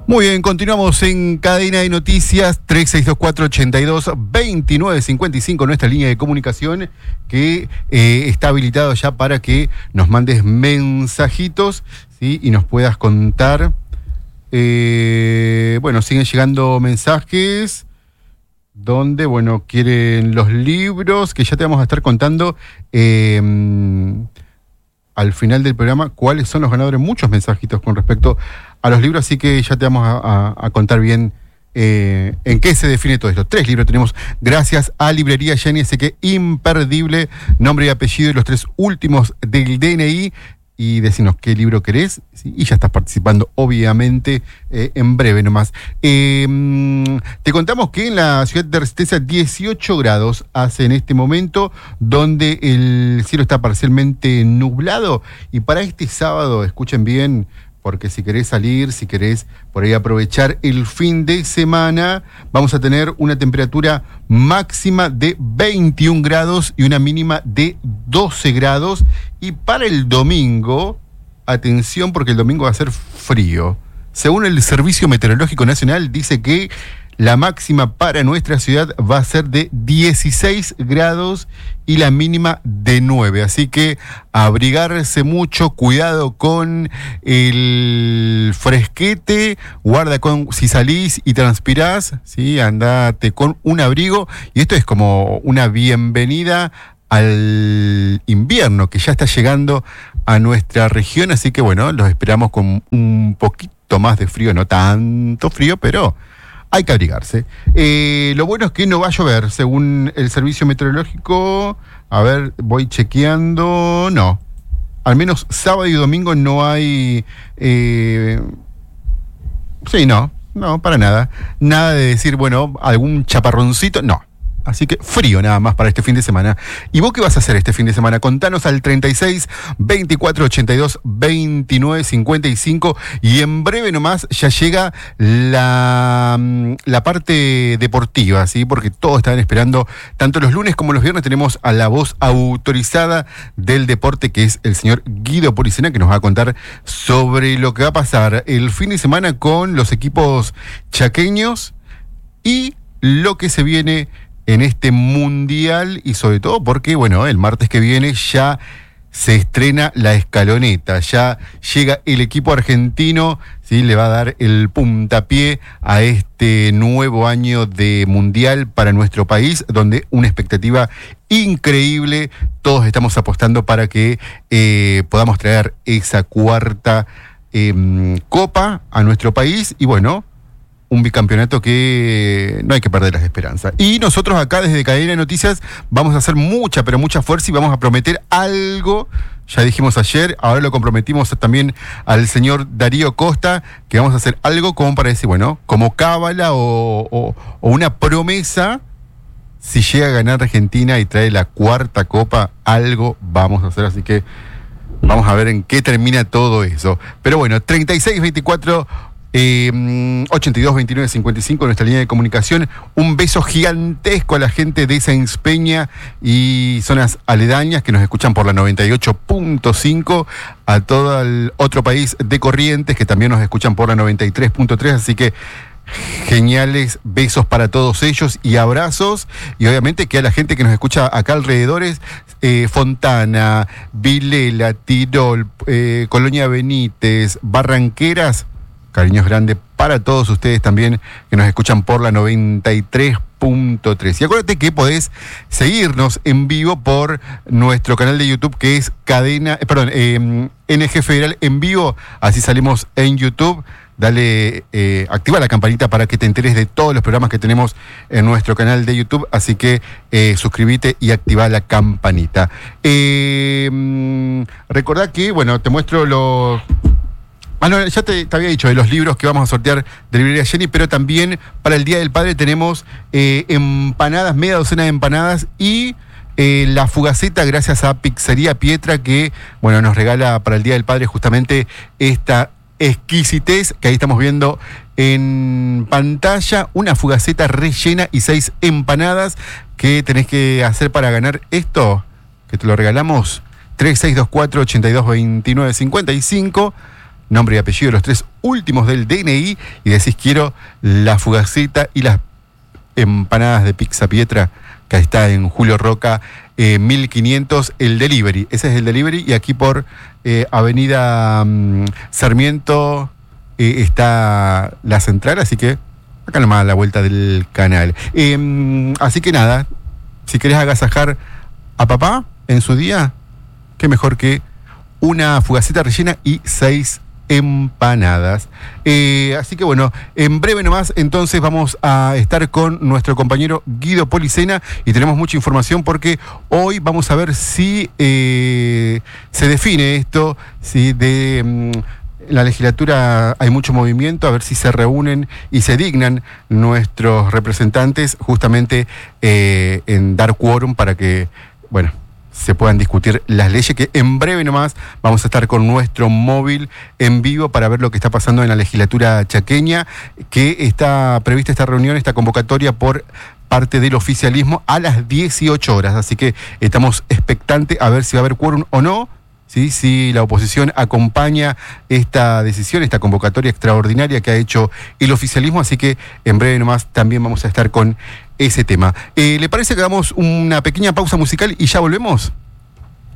Muy bien, continuamos en Cadena de Noticias 3624-82-2955, nuestra línea de comunicación que está habilitado ya para que nos mandes mensajitos, ¿sí? Y nos puedas contar. Bueno, siguen llegando mensajes donde, bueno, quieren los libros, que ya te vamos a estar contando al final del programa cuáles son los ganadores. Muchos mensajitos con respecto a los libros, así que ya te vamos a contar bien en qué se define todo esto. 3 libros tenemos, gracias a Librería Jenny, así que imperdible, nombre y apellido y los 3 últimos del DNI, y decinos qué libro querés, ¿sí? Y ya estás participando, obviamente, en breve nomás. Te contamos que en la ciudad de Resistencia 18 grados hace en este momento, donde el cielo está parcialmente nublado, y para este sábado, escuchen bien, porque si querés salir, si querés por ahí aprovechar el fin de semana, vamos a tener una temperatura máxima de 21 grados y una mínima de 12 grados. Y para el domingo, atención, porque el domingo va a ser frío. Según el Servicio Meteorológico Nacional, dice que la máxima para nuestra ciudad va a ser de 16 grados y la mínima de 9. Así que abrigarse mucho, cuidado con el fresquete, guarda con si salís y transpirás, ¿sí? Andate con un abrigo. Y esto es como una bienvenida al invierno que ya está llegando a nuestra región. Así que bueno, los esperamos con un poquito más de frío, no tanto frío, pero hay que abrigarse. Lo bueno es que no va a llover, según el servicio meteorológico. A ver, voy chequeando. No. Al menos sábado y domingo no hay. Sí, no, para nada. Nada de decir, bueno, algún chaparroncito. No. Así que frío nada más para este fin de semana. ¿Y vos qué vas a hacer este fin de semana? Contanos al 36 24 82 29 55, y en breve nomás ya llega la parte deportiva, ¿sí? Porque todos están esperando, tanto los lunes como los viernes tenemos a la voz autorizada del deporte, que es el señor Guido Policena, que nos va a contar sobre lo que va a pasar el fin de semana con los equipos chaqueños y lo que se viene en este mundial, y sobre todo porque, bueno, el martes que viene ya se estrena la escaloneta, ya llega el equipo argentino, ¿sí? Le va a dar el puntapié a este nuevo año de mundial para nuestro país, donde una expectativa increíble, todos estamos apostando para que podamos traer esa cuarta copa a nuestro país, y bueno, un bicampeonato que no hay que perder las esperanzas. Y nosotros acá desde Cadena de Noticias vamos a hacer mucha, pero mucha fuerza, y vamos a prometer algo. Ya dijimos ayer, ahora lo comprometimos también al señor Darío Costa, que vamos a hacer algo como para decir, bueno, como cábala o una promesa. Si llega a ganar Argentina y trae la cuarta copa, algo vamos a hacer. Así que vamos a ver en qué termina todo eso. Pero bueno, 36 24 82 29 55, nuestra línea de comunicación. Un beso gigantesco a la gente de Sáenz Peña y zonas aledañas que nos escuchan por la 98.5, a todo el otro país de Corrientes que también nos escuchan por la 93.3, así que geniales besos para todos ellos y abrazos. Y obviamente que a la gente que nos escucha acá alrededores, Fontana, Vilela, Tirol, Colonia Benítez, Barranqueras, cariños grandes para todos ustedes también que nos escuchan por la 93.3. Y acuérdate que podés seguirnos en vivo por nuestro canal de YouTube, que es NG Federal en vivo. Así salimos en YouTube. Dale, activa la campanita para que te enteres de todos los programas que tenemos en nuestro canal de YouTube. Así que suscríbete y activa la campanita. Recordá que, bueno, te muestro los... no, ya te había dicho de los libros que vamos a sortear de Librería Jenny, pero también para el Día del Padre tenemos empanadas, media docena de empanadas, y la fugaceta gracias a Pizzería Pietra, que bueno, nos regala para el Día del Padre justamente esta exquisitez que ahí estamos viendo en pantalla, una fugaceta rellena y 6 empanadas. ¿Qué tenés que hacer para ganar esto? Que te lo regalamos. 3624 82 29 55. nombre y apellido, los 3 últimos del DNI y decís quiero la fugaceta y las empanadas de Pizza Pietra, que está en Julio Roca 1500, el delivery. Ese es el delivery y aquí por Avenida Sarmiento está la central, así que acá nomás a la vuelta del canal. Así que nada, si querés agasajar a papá en su día, qué mejor que una fugaceta rellena y 6 empanadas. Así que bueno, en breve nomás entonces vamos a estar con nuestro compañero Guido Policena y tenemos mucha información porque hoy vamos a ver si se define esto, si de la legislatura hay mucho movimiento, a ver si se reúnen y se dignan nuestros representantes justamente en dar quórum para que, bueno, se puedan discutir las leyes, que en breve nomás vamos a estar con nuestro móvil en vivo para ver lo que está pasando en la legislatura chaqueña, que está prevista esta reunión, esta convocatoria por parte del oficialismo a las 18 horas, así que estamos expectantes a ver si va a haber quórum o no. ¿Sí? Si la oposición acompaña esta decisión, esta convocatoria extraordinaria que ha hecho el oficialismo, así que en breve nomás también vamos a estar con ese tema. ¿Le parece que hagamos una pequeña pausa musical y ya volvemos?